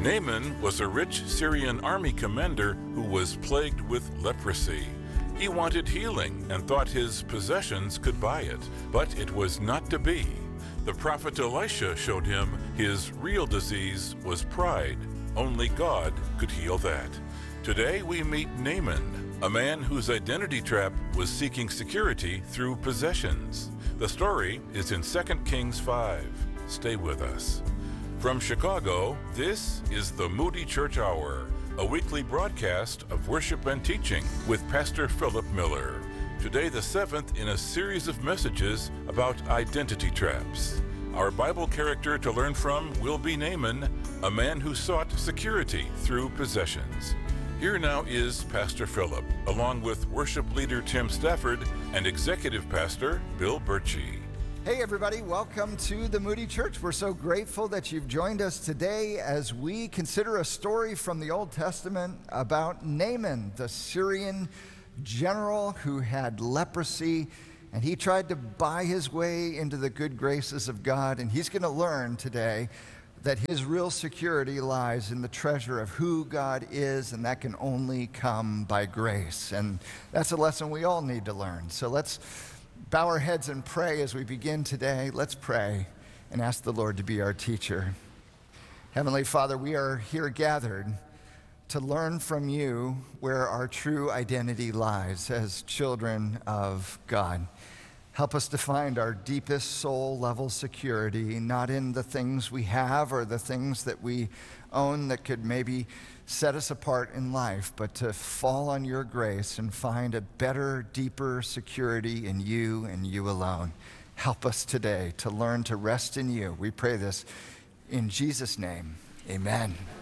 Naaman was a rich Syrian army commander who was plagued with leprosy. He wanted healing and thought his possessions could buy it, but it was not to be. The prophet Elisha showed him his real disease was pride. Only God could heal that. Today we meet Naaman, a man whose identity trap was seeking security through possessions. The story is in 2 Kings 5. Stay with us. From Chicago, this is the Moody Church Hour, a weekly broadcast of worship and teaching with Pastor Philip Miller. Today, the seventh in a series of messages about identity traps. Our Bible character to learn from will be Naaman, a man who sought security through possessions. Here now is Pastor Philip, along with worship leader Tim Stafford and executive pastor Bill Birchie. Hey everybody, welcome to the Moody Church. We're so grateful that you've joined us today as we consider a story from the Old Testament about Naaman, the Syrian general who had leprosy, and he tried to buy his way into the good graces of God, and he's going to learn today that his real security lies in the treasure of who God is, and that can only come by grace. And that's a lesson we all need to learn. So let's bow our heads and pray as we begin today. Let's pray and ask the Lord to be our teacher. Heavenly Father, we are here gathered to learn from you where our true identity lies as children of God. Help us to find our deepest soul level security, not in the things we have or the things that we own that could maybe set us apart in life, but to fall on your grace and find a better, deeper security in you and you alone. Help us today to learn to rest in you. We pray this in Jesus' name. Amen.